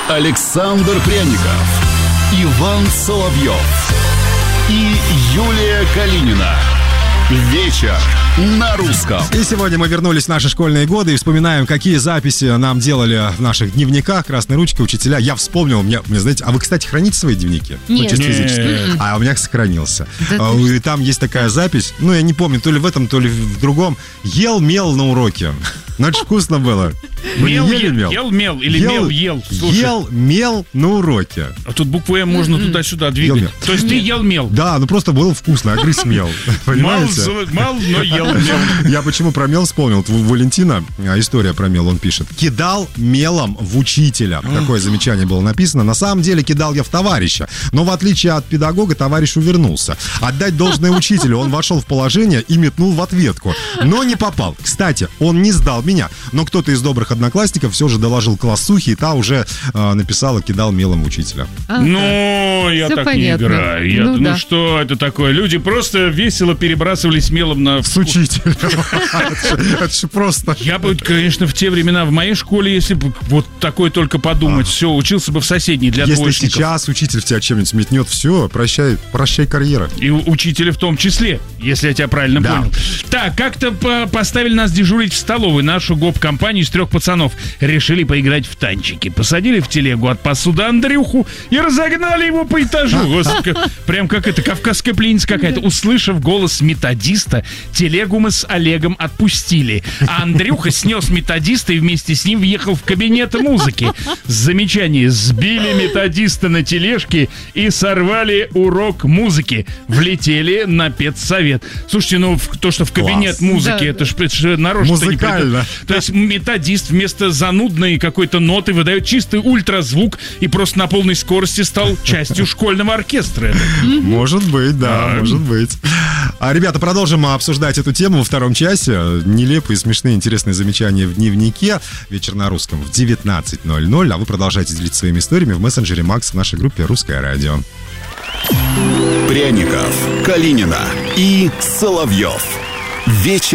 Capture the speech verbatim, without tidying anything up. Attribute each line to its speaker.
Speaker 1: Александр Пряников, Иван Соловьев и Юлия Калинина. Вечер на русском.
Speaker 2: И сегодня мы вернулись в наши школьные годы и вспоминаем, какие записи нам делали в наших дневниках красной ручкой учителя. Я вспомнил, мне, мне знаете, а вы, кстати, храните свои дневники?
Speaker 3: Нет.
Speaker 2: Ну, физически. А у меня сохранился. Да, и там есть такая запись, ну, я не помню, то ли в этом, то ли в другом. Ел мел на уроке. Ну, это вкусно было.
Speaker 4: Мел, ел, мел? ел мел или ел, мел ел?
Speaker 2: Слушай. Ел мел на уроке.
Speaker 4: А тут букву М можно mm-hmm. туда-сюда двигать. Ел То есть Нет. ты ел мел?
Speaker 2: Да, ну просто было вкусно, а грыз мел. Понимаете?
Speaker 4: Мал, но ел мел.
Speaker 2: Я почему про мел вспомнил? У Валентина история про мел, он пишет. Кидал мелом в учителя. Такое замечание было написано. На самом деле кидал я в товарища. Но в отличие от педагога, товарищ увернулся. Отдать должное учителю, он вошел в положение и метнул в ответку. Но не попал. Кстати, он не сдал меня. Но кто-то из добрых одноклассников все же доложил классухе, и та уже э, написала, кидал мелом учителя.
Speaker 4: А, ну, я так понятно. не играю. Я, ну, ну да. что это такое? Люди просто весело перебрасывались мелом на...
Speaker 2: С учителем. Это же просто...
Speaker 4: Я бы, конечно, в те времена в моей школе, если бы вот такое только подумать, все, учился бы в соседней для двоечников.
Speaker 2: Если сейчас учитель в тебя чем-нибудь метнет, все, прощай, прощай карьера.
Speaker 4: И учителя в том числе, если я тебя правильно понял. Так, как-то поставили нас дежурить в столовой, нашу гоп-компанию из трех пацанов. Решили поиграть в танчики. Посадили в телегу от посуда Андрюху и разогнали его по этажу. Господи, прям как это, кавказская пленница какая-то. Услышав голос методиста, телегу мы с Олегом отпустили. А Андрюха снес методиста и вместе с ним въехал в кабинет музыки. Замечание. Сбили методиста на тележке и сорвали урок музыки. Влетели на педсовет. Слушайте, ну то, что в кабинет Класс. музыки, да, это же да. нарочно
Speaker 2: музыкально.
Speaker 4: Не То есть методист вместо занудной какой-то ноты выдает чистый ультразвук и просто на полной скорости стал частью школьного оркестра.
Speaker 2: Может быть, да, а, может быть. А, ребята, продолжим обсуждать эту тему во втором часе. Нелепые, смешные, интересные замечания в дневнике. Вечер на русском в девятнадцать ноль ноль. А вы продолжаете делиться своими историями в мессенджере Макс в нашей группе «Русское радио».
Speaker 1: Пряников, Калинина и Соловьев. Вечер